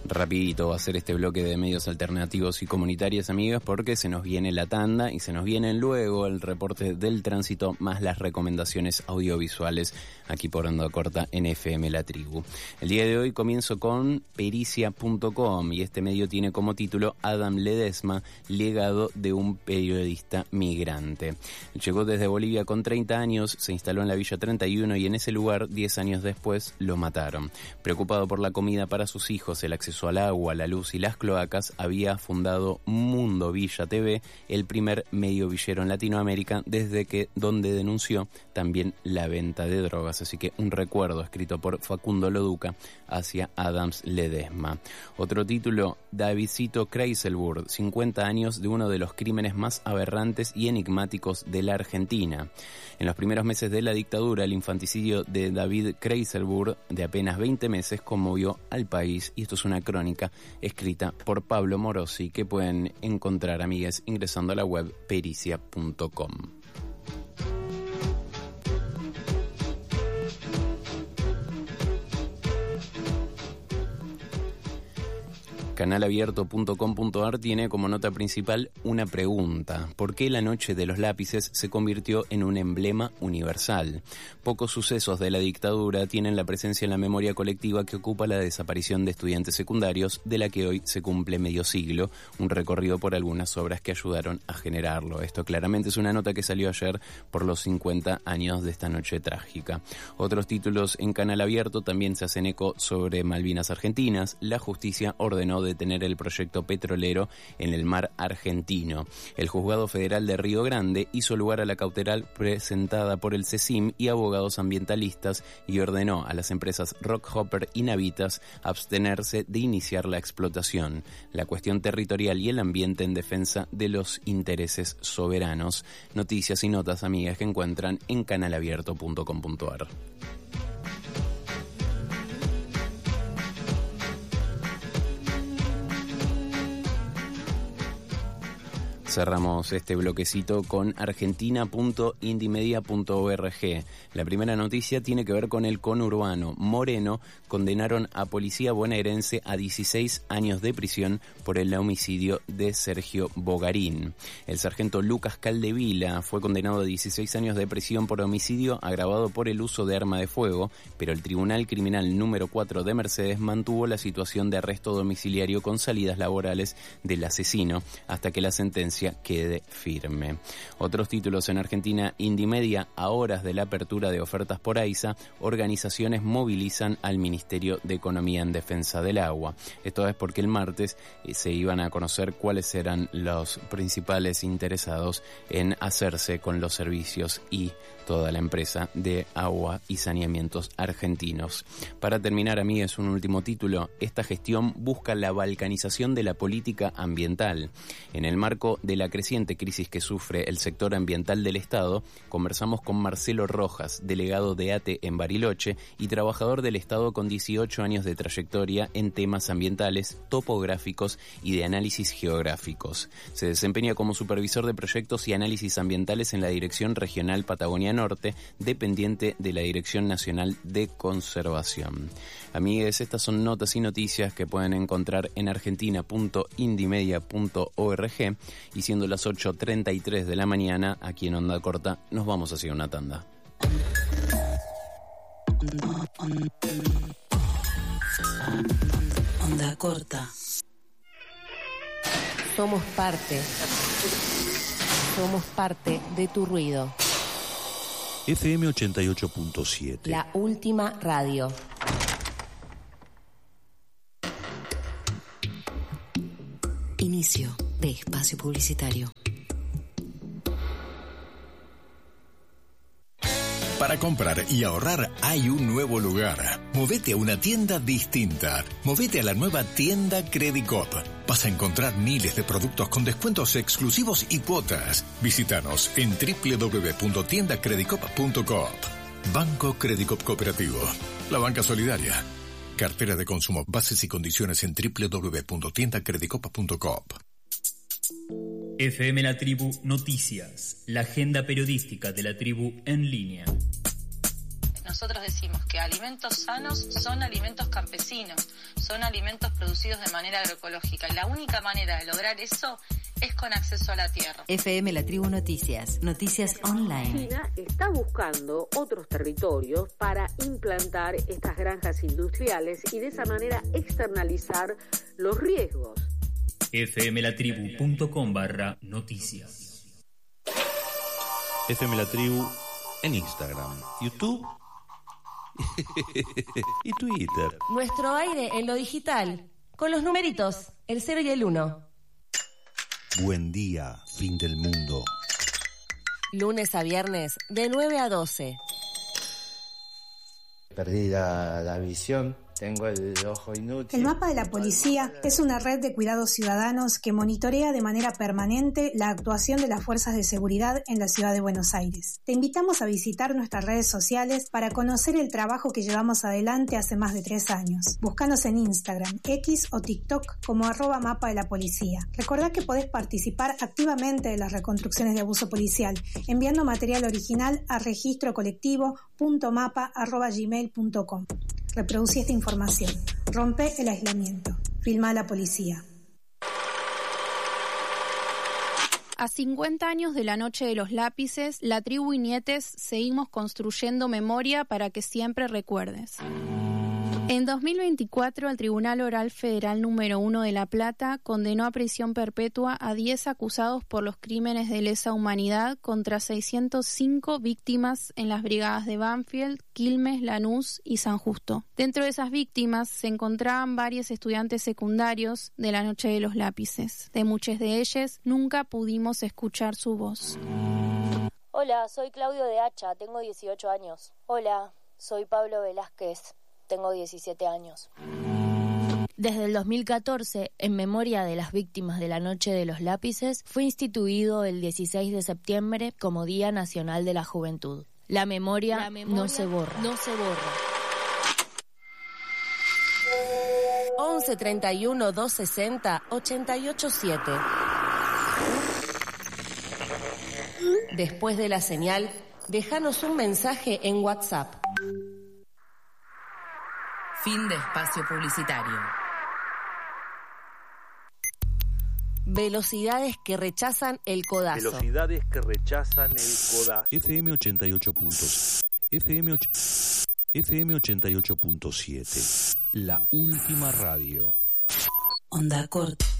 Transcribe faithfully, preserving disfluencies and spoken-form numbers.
Rapidito va a ser este bloque de medios alternativos y comunitarios, amigos, porque se nos viene la tanda y se nos viene luego el reporte del tránsito más las recomendaciones audiovisuales aquí por Onda Corta en F M La Tribu. El día de hoy comienzo con pericia punto com y este medio tiene como título Adam Ledesma, legado de un periodista migrante. Llegó desde Bolivia con treinta años, se instaló en la Villa treinta y uno y en ese lugar, diez años después, lo mataron. Preocupado por la comida para sus hijos, el acceso al agua, la luz y las cloacas, había fundado Mundo Villa T V, el primer medio villero en Latinoamérica, desde que donde denunció también la venta de drogas. Así que un recuerdo escrito por Facundo Loduca hacia Adams Ledesma. Otro título, Davidcito Kreiselburg, cincuenta años de uno de los crímenes más aberrantes y enigmáticos de la Argentina. En los primeros meses de la dictadura, el infanticidio de David Kreiselburg, de apenas veinte meses, conmovió al país, y esto es una crónica escrita por Pablo Morosi que pueden encontrar, amigues, ingresando a la web pericia punto com. canalabierto punto com punto ar tiene como nota principal una pregunta: ¿por qué la noche de los lápices se convirtió en un emblema universal? Pocos sucesos de la dictadura tienen la presencia en la memoria colectiva que ocupa la desaparición de estudiantes secundarios, de la que hoy se cumple medio siglo, un recorrido por algunas obras que ayudaron a generarlo. Esto claramente es una nota que salió ayer por los cincuenta años de esta noche trágica. Otros títulos en Canal Abierto también se hacen eco sobre Malvinas Argentinas. La justicia ordenó detener el proyecto petrolero en el mar argentino. El Juzgado Federal de Río Grande hizo lugar a la cautelar presentada por el CECIM y abogados ambientalistas y ordenó a las empresas Rockhopper y Navitas abstenerse de iniciar la explotación. La cuestión territorial y el ambiente en defensa de los intereses soberanos. Noticias y notas, amigas, que encuentran en canalabierto punto com punto ar. Cerramos este bloquecito con argentina punto indimedia punto org. La primera noticia tiene que ver con el conurbano. Moreno condenaron a policía bonaerense a dieciséis años de prisión por el homicidio de Sergio Bogarín. El sargento Lucas Caldevila fue condenado a dieciséis años de prisión por homicidio agravado por el uso de arma de fuego, pero el Tribunal Criminal número cuatro de Mercedes mantuvo la situación de arresto domiciliario con salidas laborales del asesino hasta que la sentencia quede firme. Otros títulos en Argentina Indimedia: a horas de la apertura de ofertas por AISA, organizaciones movilizan al Ministerio de Economía en defensa del agua. Esto es porque el martes eh, se iban a conocer cuáles eran los principales interesados en hacerse con los servicios y toda la empresa de agua y saneamientos argentinos. Para terminar, amigos, un último título. Esta gestión busca la balcanización de la política ambiental. En el marco de la creciente crisis que sufre el sector ambiental del Estado, conversamos con Marcelo Rojas, delegado de ATE en Bariloche y trabajador del Estado con dieciocho años de trayectoria en temas ambientales, topográficos y de análisis geográficos. Se desempeña como supervisor de proyectos y análisis ambientales en la Dirección Regional Patagonia Norte, dependiente de la Dirección Nacional de Conservación. Amigues, estas son notas y noticias que pueden encontrar en argentina punto indimedia punto org, y siendo las ocho treinta y tres de la mañana, aquí en Onda Corta, nos vamos hacia una tanda. Onda Corta. Somos parte. Somos parte de tu ruido. F M ochenta y ocho punto siete. La última radio. Inicio de espacio publicitario. Para comprar y ahorrar hay un nuevo lugar. Movete a una tienda distinta. Movete a la nueva tienda Credicop. Vas a encontrar miles de productos con descuentos exclusivos y cuotas. Visítanos en doble u doble u doble u punto tienda credicop punto coop. Banco Credicop Cooperativo. La banca solidaria. Cartera de consumo. Bases y condiciones en doble u doble u doble u punto tienda credicop punto coop. F M La Tribu Noticias, la agenda periodística de la tribu en línea. Nosotros decimos que alimentos sanos son alimentos campesinos, son alimentos producidos de manera agroecológica. Y la única manera de lograr eso es con acceso a la tierra. F M La Tribu Noticias, noticias online. China está buscando otros territorios para implantar estas granjas industriales y de esa manera externalizar los riesgos. fmlatribu.com barra noticias. F M La Tribu en Instagram, YouTube y Twitter. Nuestro aire en lo digital, con los numeritos, el cero y el uno. Buen día, fin del mundo. Lunes a viernes, de nueve a doce. Perdí la, la visión. Tengo el ojo inútil. El mapa de la policía es una red de cuidados ciudadanos que monitorea de manera permanente la actuación de las fuerzas de seguridad en la ciudad de Buenos Aires. Te invitamos a visitar nuestras redes sociales para conocer el trabajo que llevamos adelante hace más de tres años. Búscanos en Instagram, X o TikTok como arroba mapa de la policía. Recordá que podés participar activamente de las reconstrucciones de abuso policial enviando material original a registro colectivo punto mapa arroba gmail punto com. Reproducí esta información. Rompe el aislamiento. Filma a la policía. A cincuenta años de la Noche de los Lápices, la tribu y nietes seguimos construyendo memoria para que siempre recuerdes. En dos mil veinticuatro, el Tribunal Oral Federal número uno de La Plata condenó a prisión perpetua a diez acusados por los crímenes de lesa humanidad contra seiscientas cinco víctimas en las brigadas de Banfield, Quilmes, Lanús y San Justo. Dentro de esas víctimas se encontraban varios estudiantes secundarios de la Noche de los Lápices. De muchos de ellos nunca pudimos escuchar su voz. Hola, soy Claudio de Hacha, tengo dieciocho años. Hola, soy Pablo Velázquez. Tengo diecisiete años. Desde el dos mil catorce, en memoria de las víctimas de la Noche de los Lápices, fue instituido el dieciséis de septiembre como Día Nacional de la Juventud. La memoria, la memoria no se borra. No se borra. once treinta y uno, doscientos sesenta, ochenta y ocho siete. Después de la señal, déjanos un mensaje en WhatsApp. Fin de espacio publicitario. Velocidades que rechazan el codazo. Velocidades que rechazan el codazo. F M ochenta y ocho punto siete. F M ochenta y ocho punto siete. La última radio. Onda corta.